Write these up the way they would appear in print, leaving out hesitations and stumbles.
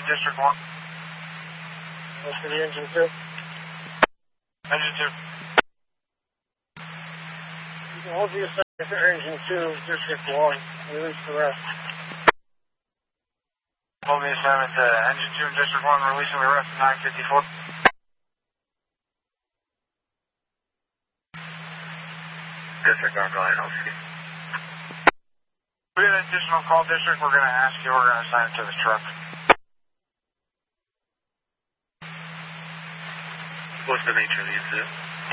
District 1. What's for the engine 2? Engine 2. You can hold the assignment for engine 2, District 1. Release the rest. Hold the assignment to engine 2 in District 1, releasing the rest at 9:54. District 1, go ahead, LC. We have an additional call, District. We're going to ask you, we're going to assign it to the truck. What's the nature of the incident?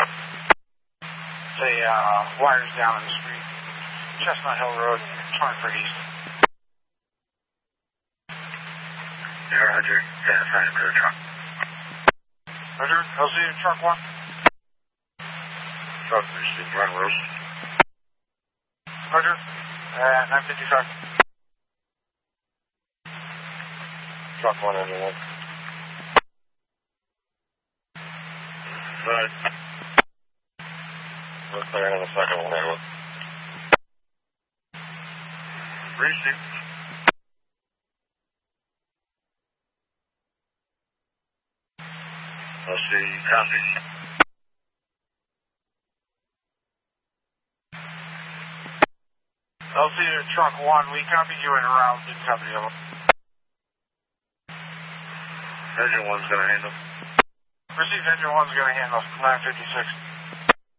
Say, wires down in the street. Chestnut Hill Road, Torrenford East. Yeah, Roger. Yeah, assign it to the truck. Roger, LZ to truck 1. Truck, receive, run, Rose. Roger, 9:55. Truck 1, engine 1. Right. Looks like I have a second one handle. Receive. I'll see, copy. LZ to truck 1, we copied you in route, didn't copy the other. Engine 1's going to handle. Received engine 1's going to handle 9:56.